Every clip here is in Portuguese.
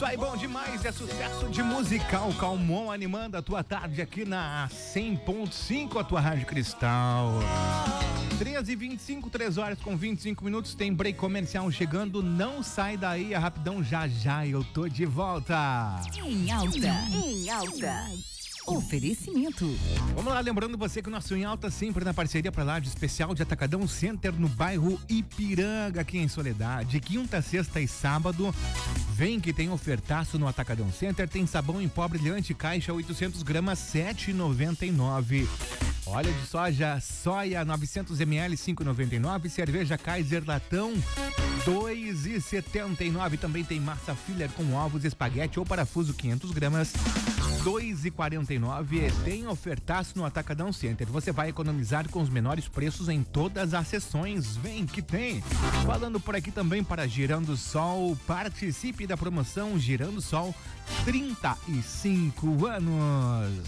Tá aí, bom demais, é sucesso de musical Calmon animando a tua tarde aqui na 100.5, a tua Rádio Cristal. 13h25, 3 horas com 25 minutos, tem break comercial chegando, não sai daí, é rapidão, já eu tô de volta. Em alta. Oferecimento. Vamos lá, lembrando você que o nosso Em Alta sempre na parceria para lá de especial de Atacadão Center no bairro Ipiranga, aqui em Soledade. Quinta, sexta e sábado, vem que tem ofertaço no Atacadão Center, tem sabão em pó brilhante, caixa 800 gramas, 7,99. Óleo de soia 900 ml, 5,99. Cerveja Kaiser latão, 2,79. Também tem massa filler com ovos, espaguete ou parafuso 500 gramas, 2,49. Tem ofertaço no Atacadão Center. Você vai economizar com os menores preços em todas as seções. Vem que tem. Falando por aqui também para Girando Sol. Participe da promoção Girando Sol 35 anos.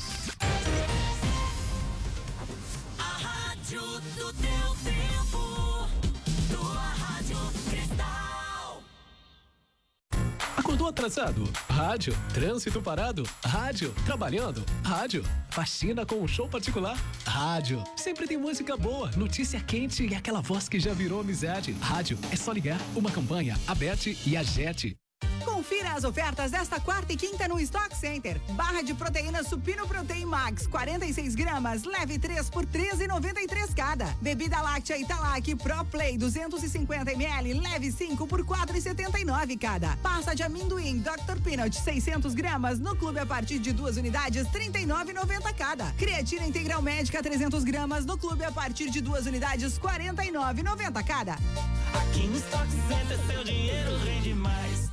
Do teu tempo, tua Rádio Cristal. Acordou atrasado? Rádio. Trânsito parado? Rádio. Trabalhando? Rádio. Faxina com um show particular? Rádio. Sempre tem música boa, notícia quente e aquela voz que já virou amizade. Rádio. É só ligar. Uma campanha, a Bet e a Jet. Confira as ofertas desta quarta e quinta no Stock Center. Barra de proteína Supino Protein Max, 46 gramas, leve 3 por 13,93 cada. Bebida láctea Italac Pro Play, 250 ml, leve 5 por 4,79 cada. Pasta de amendoim Dr. Peanut, 600 gramas, no clube a partir de 2 unidades, 39,90 cada. Creatina Integral Médica, 300 gramas, no clube a partir de 2 unidades, 49,90 cada. Aqui no Stock Center seu dinheiro rende mais.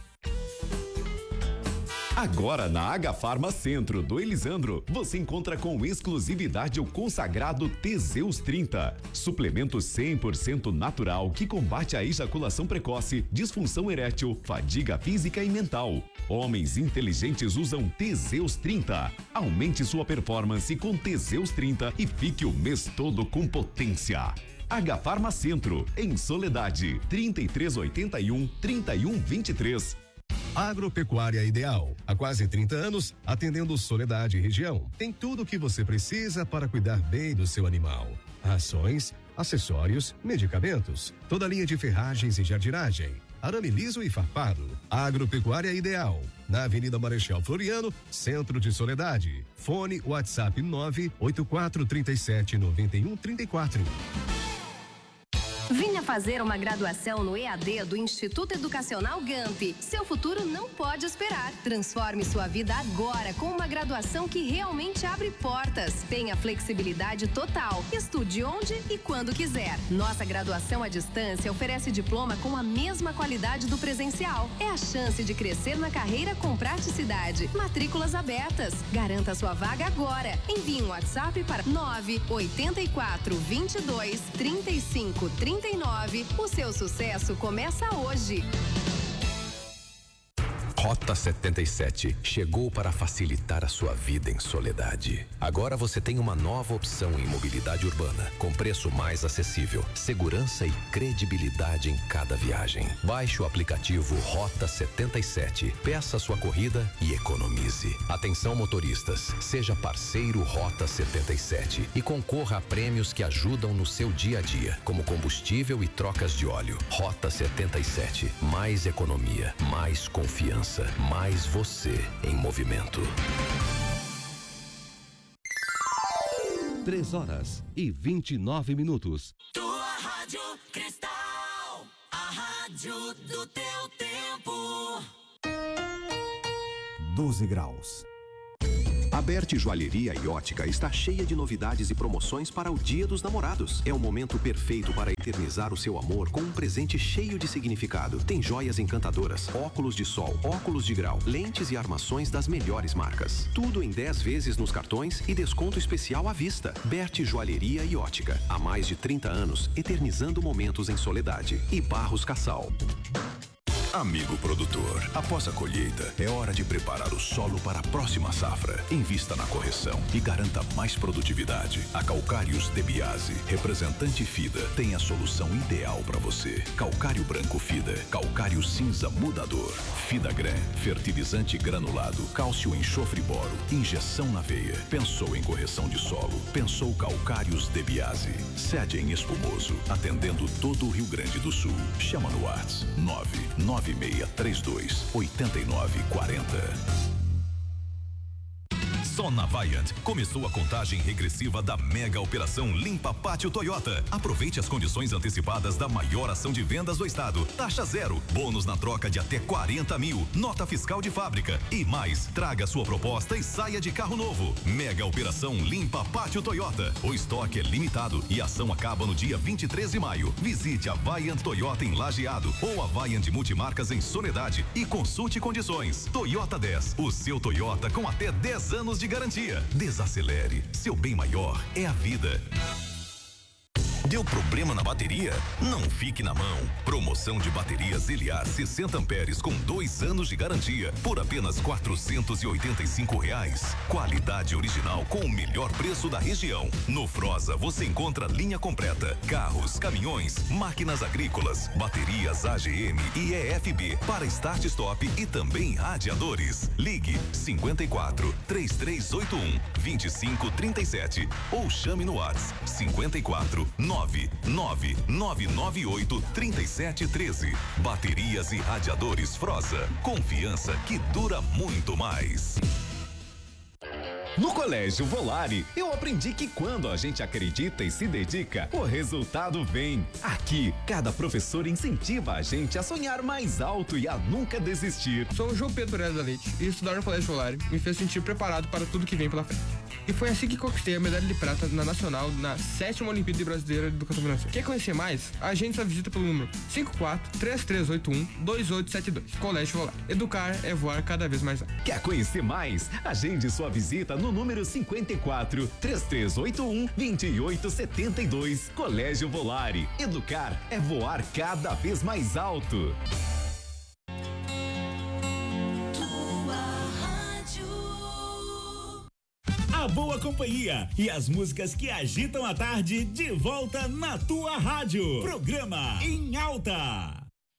Agora na Agafarma Centro do Elisandro, você encontra com exclusividade o consagrado Teseus 30. Suplemento 100% natural que combate a ejaculação precoce, disfunção erétil, fadiga física e mental. Homens inteligentes usam Teseus 30. Aumente sua performance com Teseus 30 e fique o mês todo com potência. Agafarma Centro, em Soledade, 3381-3123. Agropecuária Ideal. Há quase 30 anos, atendendo Soledade e região. Tem tudo o que você precisa para cuidar bem do seu animal. Rações, acessórios, medicamentos, toda a linha de ferragens e jardinagem, arame liso e farpado. Agropecuária Ideal, na Avenida Marechal Floriano, centro de Soledade. Fone WhatsApp 984379134. Venha fazer uma graduação no EAD do Instituto Educacional GAMP. Seu futuro não pode esperar. Transforme sua vida agora com uma graduação que realmente abre portas. Tenha flexibilidade total. Estude onde e quando quiser. Nossa graduação à distância oferece diploma com a mesma qualidade do presencial. É a chance de crescer na carreira com praticidade. Matrículas abertas. Garanta sua vaga agora. Envie um WhatsApp para 984 22 35 39. O seu sucesso começa hoje. Rota 77 chegou para facilitar a sua vida em Soledade. Agora você tem uma nova opção em mobilidade urbana, com preço mais acessível, segurança e credibilidade em cada viagem. Baixe o aplicativo Rota 77, peça sua corrida e economize. Atenção motoristas, seja parceiro Rota 77 e concorra a prêmios que ajudam no seu dia a dia, como combustível e trocas de óleo. Rota 77, mais economia, mais confiança. Mais você em movimento. 3h29. Tua Rádio Cristal, a rádio do teu tempo. 12 graus. A Berti Joalheria e Ótica está cheia de novidades e promoções para o Dia dos Namorados. É o momento perfeito para eternizar o seu amor com um presente cheio de significado. Tem joias encantadoras, óculos de sol, óculos de grau, lentes e armações das melhores marcas. Tudo em 10 vezes nos cartões e desconto especial à vista. Berti Joalheria e Ótica. Há mais de 30 anos, eternizando momentos em Soledade. E Barros Cassal. Amigo produtor, após a colheita, é hora de preparar o solo para a próxima safra. Invista na correção e garanta mais produtividade. A Calcários de Biase, representante FIDA, tem a solução ideal para você. Calcário branco FIDA, calcário cinza mudador. FIDAGRAN, fertilizante granulado, cálcio enxofre boro, injeção na veia. Pensou em correção de solo? Pensou Calcários de Biase. Sede em Espumoso, atendendo todo o Rio Grande do Sul. Chama no WhatsApp 99632-8940. Só na Vaillant começou a contagem regressiva da mega operação Limpa Pátio Toyota. Aproveite as condições antecipadas da maior ação de vendas do estado. Taxa zero, bônus na troca de até 40 mil, nota fiscal de fábrica e mais. Traga sua proposta e saia de carro novo. Mega operação Limpa Pátio Toyota. O estoque é limitado e a ação acaba no dia 23 de maio. Visite a Vaillant Toyota em Lajeado ou a Vaillant Multimarcas em Soledade e consulte condições. Toyota 10, o seu Toyota com até 10 anos de garantia. Desacelere. Seu bem maior é a vida. Deu problema na bateria? Não fique na mão. Promoção de baterias Eliar 60 amperes com 2 anos de garantia por apenas R$485. Qualidade original com o melhor preço da região. No Froza você encontra linha completa, carros, caminhões, máquinas agrícolas, baterias AGM e EFB para start stop e também radiadores. Ligue 54 3381 2537 ou chame no WhatsApp 54 99998-3713. Baterias e radiadores Froza. Confiança que dura muito mais. No Colégio Volare, eu aprendi que quando a gente acredita e se dedica, o resultado vem. Aqui, cada professor incentiva a gente a sonhar mais alto e a nunca desistir. Sou o João Pedro Pereira da Leite e estudar no Colégio Volare me fez sentir preparado para tudo que vem pela frente. E foi assim que conquistei a medalha de prata na Nacional na 7ª Olimpíada Brasileira de Educação Financeira. Quer conhecer mais? Agende sua visita pelo número 54-3381-2872. Colégio Volare. Educar é voar cada vez mais alto. Quer conhecer mais? Agende sua visita no número 54-3381-2872. Colégio Volare. Educar é voar cada vez mais alto. A boa companhia e as músicas que agitam a tarde de volta na tua rádio. Programa Em Alta.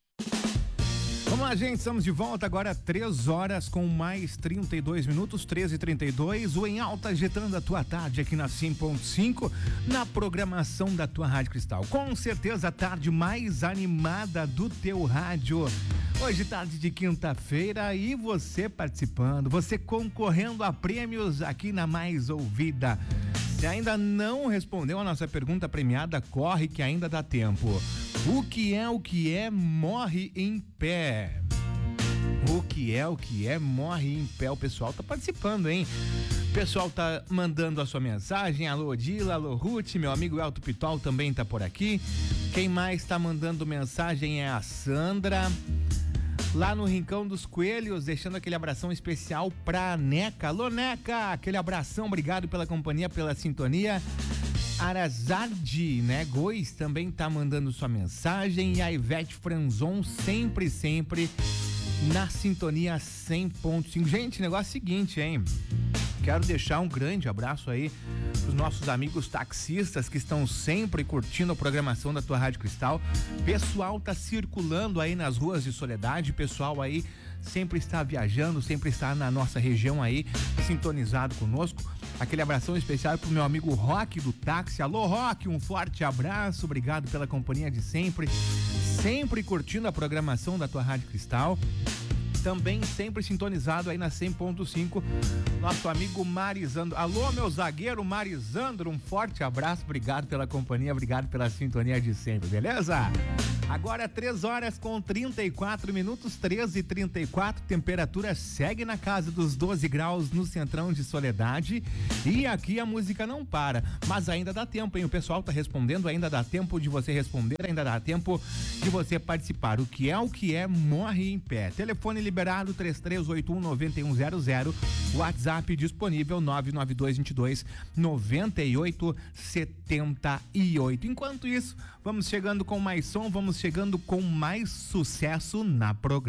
Vamos lá, gente, estamos de volta agora 3 horas com mais 32 minutos, 13h32, o Em Alta agitando a tua tarde aqui na 100.5, na programação da tua Rádio Cristal. Com certeza a tarde mais animada do teu rádio. Hoje tarde de quinta-feira e você participando, você concorrendo a prêmios aqui na Mais Ouvida. Se ainda não respondeu a nossa pergunta premiada, corre que ainda dá tempo. O que é, morre em pé. O que é, morre em pé. O pessoal tá participando, hein? O pessoal tá mandando a sua mensagem. Alô, Dila, alô, Ruth, meu amigo Elton Pitol também tá por aqui. Quem mais tá mandando mensagem é a Sandra. Lá no Rincão dos Coelhos, deixando aquele abração especial pra Neca. Alô, Neca, aquele abração, obrigado pela companhia, pela sintonia. Arazardi, né, Góis também tá mandando sua mensagem. E a Ivete Franzon sempre na sintonia 100.5. Gente, negócio é o seguinte, hein? Quero deixar um grande abraço aí pros nossos amigos taxistas que estão sempre curtindo a programação da tua Rádio Cristal. Pessoal tá circulando aí nas ruas de Soledade, pessoal aí sempre está viajando, sempre está na nossa região aí, sintonizado conosco. Aquele abração especial pro meu amigo Rock do táxi. Alô, Rock, um forte abraço, obrigado pela companhia de sempre curtindo a programação da tua Rádio Cristal. Também sempre sintonizado aí na 100.5, nosso amigo Marizandro. Alô, meu zagueiro Marizandro, um forte abraço, obrigado pela companhia, obrigado pela sintonia de sempre, beleza? Agora 3 horas com 34 minutos, 13h34, temperatura segue na casa dos 12 graus no centrão de Soledade e aqui a música não para, mas ainda dá tempo, hein? O pessoal tá respondendo, ainda dá tempo de você responder, ainda dá tempo de você participar. O que é, morre em pé. Telefone liberado, 3381-9100. WhatsApp disponível 99222-9878. Enquanto isso, vamos chegando com mais som, vamos chegando com mais sucesso na programação.